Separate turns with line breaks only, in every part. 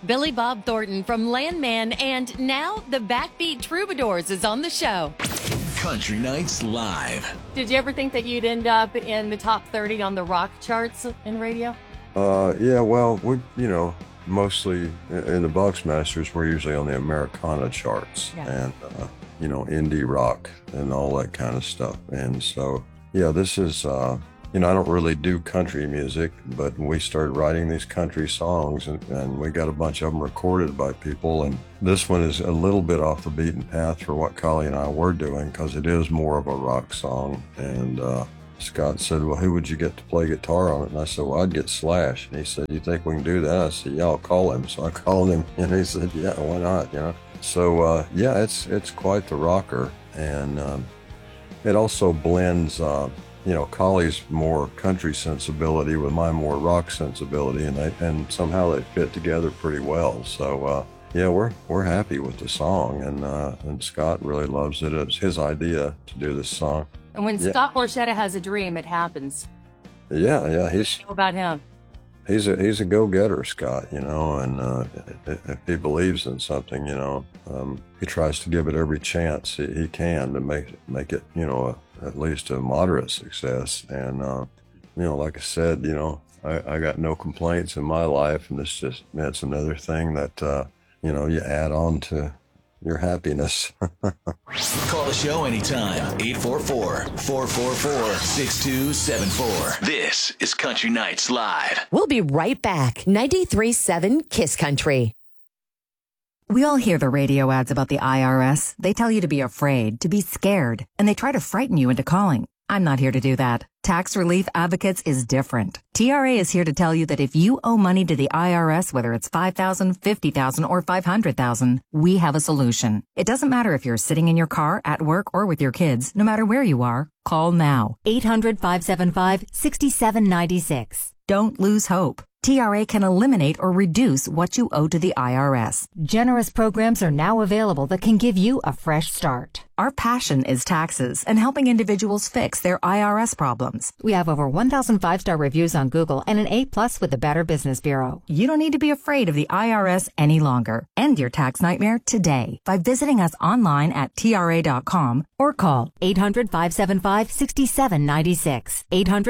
Billy Bob Thornton from Landman, and now the Backbeat Troubadours is on the show.
Country Nights Live.
Did you ever think that you'd end up in the top 30 on the rock charts in radio?
Yeah, well, mostly in the Bucksmasters, we're usually on the Americana charts and, indie rock and all that kind of stuff. And so, yeah, this is, I don't really do country music, but we started writing these country songs and we got a bunch of them recorded by people. And this one is a little bit off the beaten path for what Collie and I were doing because it is more of a rock song. And, Scott said, well, who would you get to play guitar on it? And I said, well, I'd get Slash. And he said, you think we can do that? I said, yeah, I'll call him. So I called him and he said, yeah, why not? So, it's quite the rocker. And it also blends, Collie's more country sensibility with my more rock sensibility. And somehow they fit together pretty well. So, we're happy with the song. And Scott really loves it. It's his idea to do this song.
And when Scott Borchetta has a dream, it happens.
Yeah.
How about him?
He's a go-getter, Scott, and if he believes in something, he tries to give it every chance he can to make it, at least a moderate success. And, like I said, I got no complaints in my life, and it's another thing that, you add on to your happiness.
Call the show anytime. 844-444-6274. This is Country Nights Live.
We'll be right back. 93.7 Kiss Country.
We all hear the radio ads about the IRS. They tell you to be afraid, to be scared, and they try to frighten you into calling. I'm not here to do that. Tax Relief Advocates is different. TRA is here to tell you that if you owe money to the IRS, whether it's $5,000, $50,000, or $500,000, we have a solution. It doesn't matter if you're sitting in your car, at work, or with your kids. No matter where you are, call now.
800-575-6796.
Don't lose hope. TRA can eliminate or reduce what you owe to the IRS.
Generous programs are now available that can give you a fresh start.
Our passion is taxes and helping individuals fix their IRS problems.
We have over 1,000 5-star reviews on Google and an A+ with the Better Business Bureau.
You don't need to be afraid of the IRS any longer. End your tax nightmare today by visiting us online at TRA.com
or call 800-575-6796.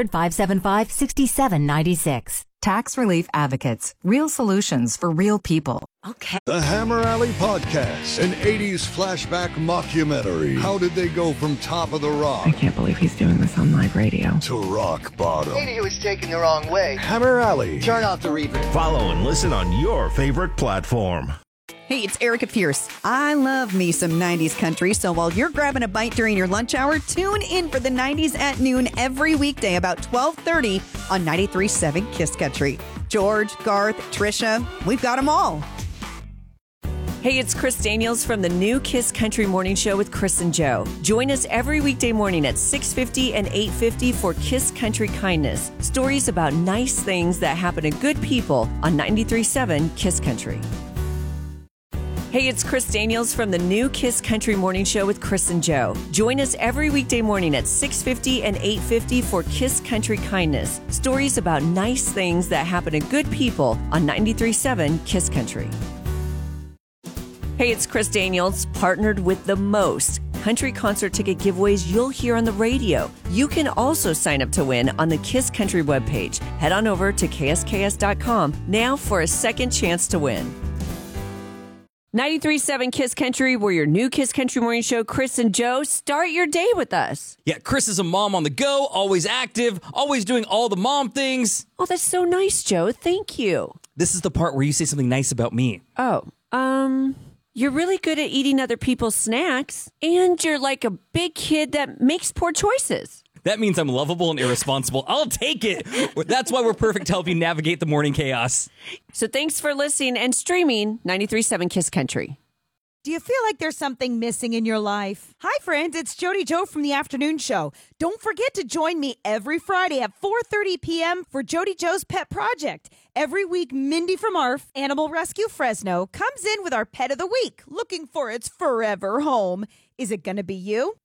800-575-6796.
Tax Relief Advocates. Real solutions for real people.
Okay.
The Hammer Alley Podcast, an 80s flashback mockumentary. How did they go from Top of the Rock?
I can't believe he's doing this on live radio.
To rock bottom.
Maybe he was taken the wrong way.
Hammer Alley.
Turn off the reverb.
Follow and listen on your favorite platform.
Hey, it's Erica Pierce. I love me some 90s country, so while you're grabbing a bite during your lunch hour, tune in for the 90s at noon every weekday about 12:30 on 93.7 Kiss Country. George, Garth, Trisha, we've got them all.
Hey, it's Chris Daniels from the new Kiss Country Morning Show with Chris and Joe. Join us every weekday morning at 6:50 and 8:50 for Kiss Country Kindness. Stories about nice things that happen to good people on 93.7 Kiss Country. Hey, it's Chris Daniels from the new Kiss Country Morning Show with Chris and Joe. Join us every weekday morning at 6:50 and 8:50 for Kiss Country Kindness. Stories about nice things that happen to good people on 93.7 Kiss Country. Hey, it's Chris Daniels, partnered with the most country concert ticket giveaways you'll hear on the radio. You can also sign up to win on the Kiss Country webpage. Head on over to ksks.com now for a second chance to win. 93.7 Kiss Country, we're your new Kiss Country Morning Show. Chris and Joe, start your day with us.
Yeah, Chris is a mom on the go, always active, always doing all the mom things.
Oh, that's so nice, Joe. Thank you.
This is the part where you say something nice about me.
You're really good at eating other people's snacks, and you're like a big kid that makes poor choices.
That means I'm lovable and irresponsible. I'll take it. That's why we're perfect to help you navigate the morning chaos.
So thanks for listening and streaming 93.7 Kiss Country.
Do you feel like there's something missing in your life? Hi, friends. It's Jody Joe from The Afternoon Show. Don't forget to join me every Friday at 4:30 p.m. for Jody Joe's Pet Project. Every week, Mindy from ARF Animal Rescue Fresno comes in with our pet of the week, looking for its forever home. Is it going to be you?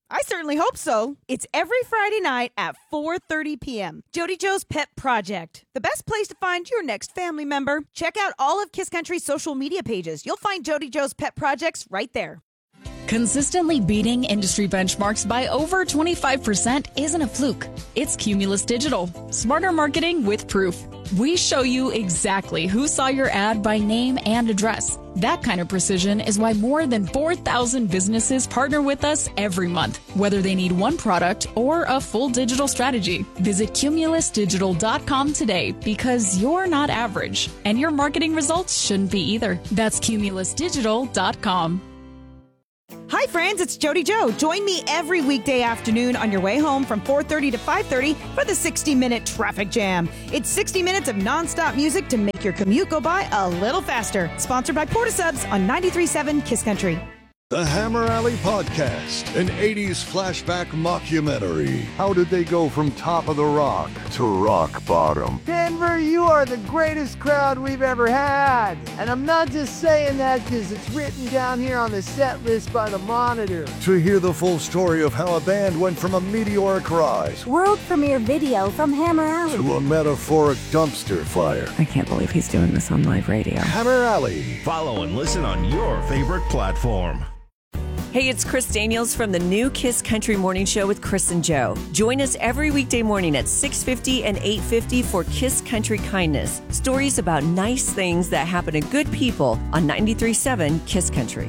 I certainly hope so. It's every Friday night at 4:30 p.m. Jody Joe's Pet Project, the best place to find your next family member. Check out all of Kiss Country's social media pages. You'll find Jody Joe's Pet Projects right there.
Consistently beating industry benchmarks by over 25% isn't a fluke. It's Cumulus Digital. Smarter marketing with proof. We show you exactly who saw your ad by name and address. That kind of precision is why more than 4,000 businesses partner with us every month, whether they need one product or a full digital strategy. Visit cumulusdigital.com today because you're not average, and your marketing results shouldn't be either. That's cumulusdigital.com.
Hi, friends. It's Jody Joe. Join me every weekday afternoon on your way home from 4:30 to 5:30 for the 60-minute traffic jam. It's 60 minutes of nonstop music to make your commute go by a little faster. Sponsored by Portasubs on 93.7 Kiss Country.
The Hammer Alley Podcast, an 80s flashback mockumentary. How did they go from top of the rock to rock bottom?
Denver, you are the greatest crowd we've ever had. And I'm not just saying that because it's written down here on the set list by the Monitor.
To hear the full story of how a band went from a meteoric rise,
world premiere video from Hammer Alley,
to a metaphoric dumpster fire.
I can't believe he's doing this on live radio.
Hammer Alley.
Follow and listen on your favorite platform.
Hey, it's Chris Daniels from the new Kiss Country Morning Show with Chris and Joe. Join us every weekday morning at 6:50 and 8:50 for Kiss Country Kindness. Stories about nice things that happen to good people on 93.7 Kiss Country.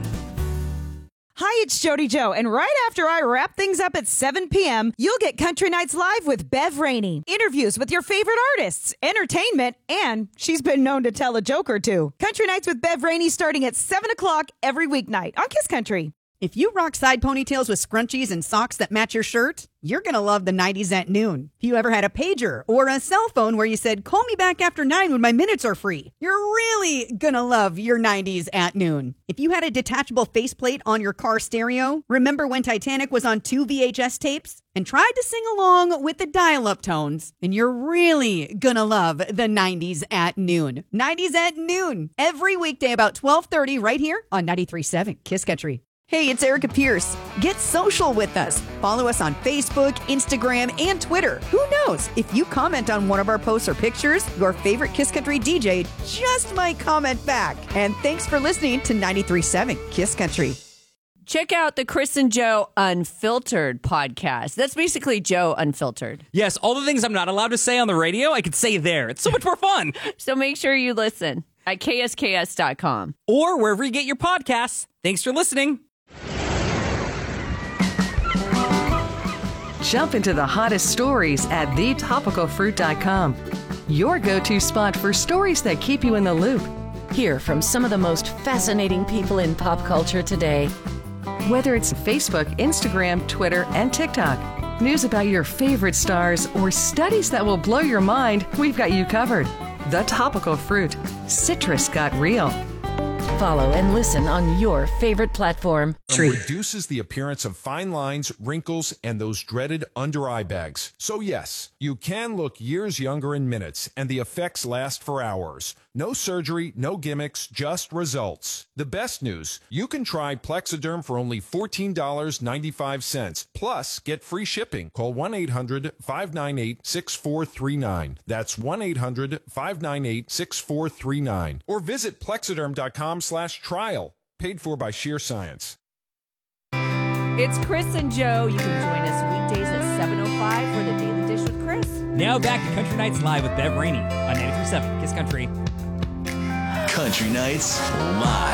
Hi, it's Jody Joe, and right after I wrap things up at 7 p.m., you'll get Country Nights Live with Bev Rainey. Interviews with your favorite artists, entertainment, and she's been known to tell a joke or two. Country Nights with Bev Rainey starting at 7 o'clock every weeknight on Kiss Country.
If you rock side ponytails with scrunchies and socks that match your shirt, you're going to love the 90s at noon. If you ever had a pager or a cell phone where you said, call me back after 9 when my minutes are free, you're really going to love your 90s at noon. If you had a detachable faceplate on your car stereo, remember when Titanic was on 2 VHS tapes and tried to sing along with the dial-up tones, and you're really going to love the 90s at noon. 90s at noon, every weekday about 12:30 right here on 93.7 Kiss Country. Hey, it's Erica Pierce. Get social with us. Follow us on Facebook, Instagram, and Twitter. Who knows? If you comment on one of our posts or pictures, your favorite Kiss Country DJ just might comment back. And thanks for listening to 93.7 Kiss Country.
Check out the Chris and Joe Unfiltered podcast. That's basically Joe Unfiltered.
Yes, all the things I'm not allowed to say on the radio, I could say there. It's so much more fun.
So make sure you listen at ksks.com.
Or wherever you get your podcasts. Thanks for listening.
Jump into the hottest stories at thetopicalfruit.com. Your go-to spot for stories that keep you in the loop.
Hear from some of the most fascinating people in pop culture today.
Whether it's Facebook, Instagram, Twitter, and TikTok, news about your favorite stars, or studies that will blow your mind, we've got you covered. The Topical Fruit. Citrus got real.
Follow and listen on your favorite platform.
Reduces the appearance of fine lines, wrinkles, and those dreaded under-eye bags. So yes, you can look years younger in minutes, and the effects last for hours. No surgery, no gimmicks, just results. The best news, you can try Plexiderm for only $14.95. Plus, get free shipping. Call 1-800-598-6439. That's 1-800-598-6439. Or visit plexiderm.com/trial. Paid for by Sheer Science.
It's Chris and Joe. You can join us weekdays at 7:05 for the Daily Dish with Chris.
Now back to Country Nights Live with Bev Rainey on 93.7 Kiss Country.
Country Nights Live.